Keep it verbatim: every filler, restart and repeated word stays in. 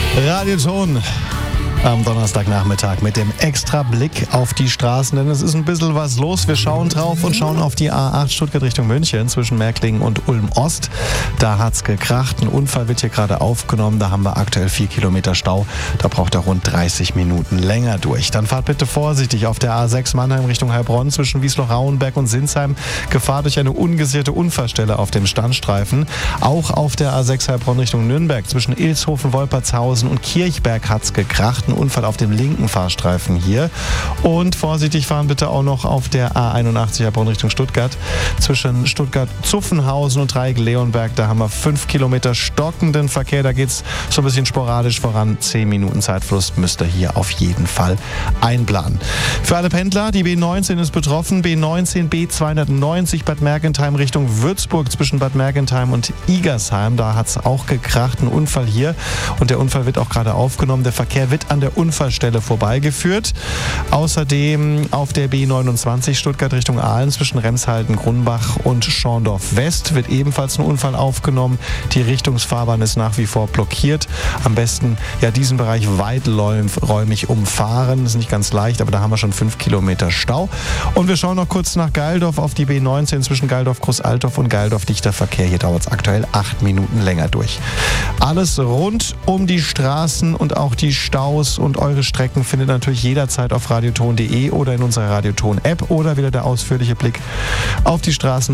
Radioton am Donnerstagnachmittag mit dem extra Blick auf die Straßen, denn es ist ein bisschen was los. Wir schauen drauf und schauen auf die A acht Stuttgart Richtung München zwischen Märklingen und Ulm-Ost. Da hat's gekracht. Ein Unfall wird hier gerade aufgenommen. Da haben wir aktuell vier Kilometer Stau. Da braucht er rund dreißig Minuten länger durch. Dann fahrt bitte vorsichtig auf der A sechs Mannheim Richtung Heilbronn zwischen Wiesloch-Rauenberg und Sinsheim. Gefahr durch eine ungesicherte Unfallstelle auf dem Standstreifen. Auch auf der A sechs Heilbronn Richtung Nürnberg zwischen Ilshofen, Wolpertshausen und Kirchberg hat's gekracht. Ein Unfall auf dem linken Fahrstreifen hier. Und vorsichtig fahren bitte auch noch auf der A einundachtzig Heilbronn Richtung Stuttgart zwischen Stuttgart-Zuffenhausen und Dreieck-Leonberg. Da haben wir fünf Kilometer stockenden Verkehr. Da geht es so ein bisschen sporadisch voran. zehn Minuten Zeitverlust müsst ihr hier auf jeden Fall einplanen. Für alle Pendler, die B neunzehn ist betroffen. B neunzehn, B zweihundertneunzig Bad Mergentheim Richtung Würzburg zwischen Bad Mergentheim und Igersheim. Da hat es auch gekracht. Ein Unfall hier. Und der Unfall wird auch gerade aufgenommen. Der Verkehr wird an der Unfallstelle vorbeigeführt. Außerdem auf der B neunundzwanzig Stuttgart Richtung Aalen zwischen Remshalden, Grunbach und Schorndorf West wird ebenfalls ein Unfall aufgenommen. Die Richtungsfahrbahn ist nach wie vor blockiert. Am besten ja diesen Bereich weiträumig umfahren. Das ist nicht ganz leicht, aber da haben wir schon fünf Kilometer Stau. Und wir schauen noch kurz nach Geildorf auf die B neunzehn zwischen Geildorf-Großaltorf und Geildorf-Dichter Verkehr. Hier dauert es aktuell acht Minuten länger durch. Alles rund um die Straßen und auch die Staus und eure Strecken findet natürlich jederzeit auf radioton punkt de oder in unserer Radioton-App oder wieder der ausführliche Blick auf die Straßen